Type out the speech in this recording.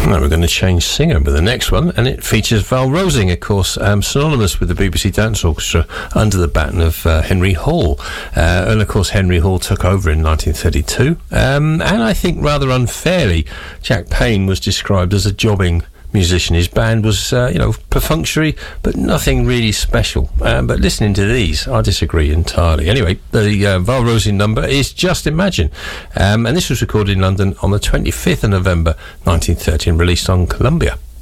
Well, we're going to change singer with the next one, and it features Val Rosing, of course, synonymous with the BBC Dance Orchestra under the baton of Henry Hall. And, of course, Henry Hall took over in 1932. And I think rather unfairly, Jack Payne was described as a jobbing musician. His band was, perfunctory, but nothing really special. But listening to these, I disagree entirely. Anyway, the Val Rosing number is Just Imagine. And this was recorded in London on the 25th of November 1930 and released on Columbia.